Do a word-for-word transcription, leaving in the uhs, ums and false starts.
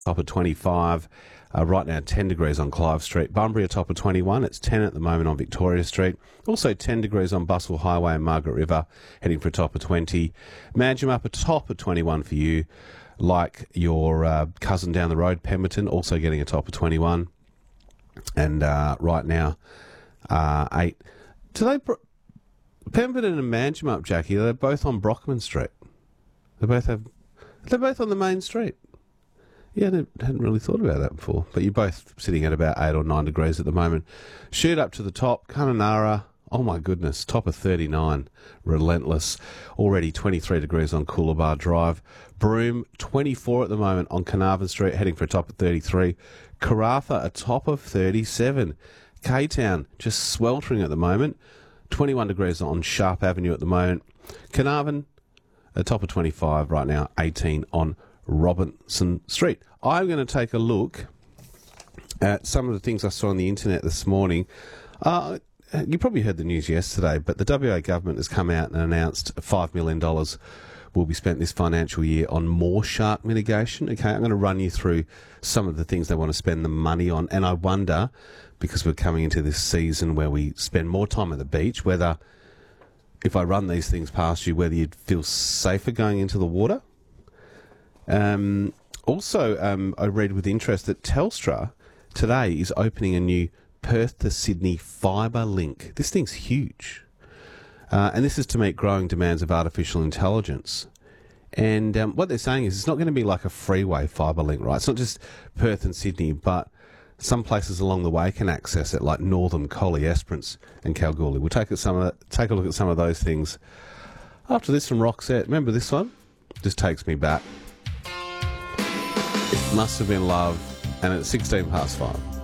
top of twenty-five. Uh, right now, ten degrees on Clive Street. Bunbury, a top of twenty-one. It's ten at the moment on Victoria Street. Also ten degrees on Buswell Highway and Margaret River, heading for a top of twenty. Manjimup, up a top of twenty-one for you. Like your uh, cousin down the road, Pemberton, also getting a top of twenty-one. And uh, right now, uh, eight. Do they... Bro- Pemberton and Manjimup, Jackie, they're both on Brockman Street. They both have... They're both on the main street. Yeah, I hadn't really thought about that before. But you're both sitting at about eight or nine degrees at the moment. Shoot up to the top, Kununurra, oh my goodness, top of thirty-nine, relentless. Already twenty-three degrees on Coolabah Drive. Broome, twenty-four at the moment on Carnarvon Street, heading for a top of thirty-three. Karratha, a top of thirty-seven. K-Town, just sweltering at the moment. twenty-one degrees on Sharp Avenue at the moment. Carnarvon, a top of twenty-five right now, eighteen on Robinson Street. I'm going to take a look at some of the things I saw on the internet this morning. Uh, you probably heard the news yesterday, but the W A government has come out and announced five million dollars will be spent this financial year on more shark mitigation. Okay, I'm going to run you through some of the things they want to spend the money on, and I wonder, because we're coming into this season where we spend more time at the beach, whether, if I run these things past you, whether you'd feel safer going into the water. Um, also, um, I read with interest that Telstra today is opening a new Perth to Sydney fibre link. This thing's huge. Uh, and this is to meet growing demands of artificial intelligence. And um, what they're saying is it's not going to be like a freeway fibre link, right? It's not just Perth and Sydney, but some places along the way can access it, like Northam, Collie, Esperance and Kalgoorlie. We'll take, at some of the, take a look at some of those things after this from Roxette. Remember this one? Just takes me back. It must have been love, and it's sixteen past five.